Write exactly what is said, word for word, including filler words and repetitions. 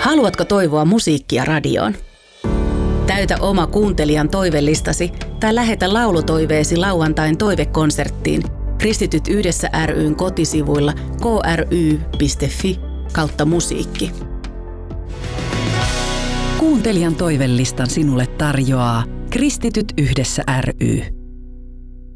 Haluatko toivoa musiikkia radioon? Täytä oma kuuntelijan toivellistasi tai lähetä laulutoiveesi lauantain toivekonserttiin Kristityt yhdessä ry:n kotisivuilla k r y piste f i kautta musiikki. Kuuntelijan toivelistan sinulle tarjoaa Kristityt yhdessä ry.